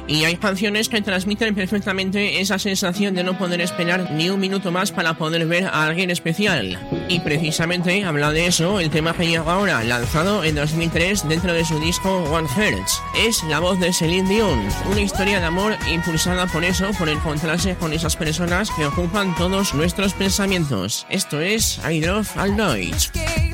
Y hay canciones que transmiten perfectamente esa sensación de no poder esperar ni un minuto más para poder ver a alguien especial. Y precisamente habla de eso el tema que llega ahora, lanzado en 2003 dentro de su disco One Hertz. Es la voz de Celine Dion, una historia de amor impulsada por eso, por encontrarse con esas personas que ocupan todos nuestros pensamientos. Esto es I Drove All Night.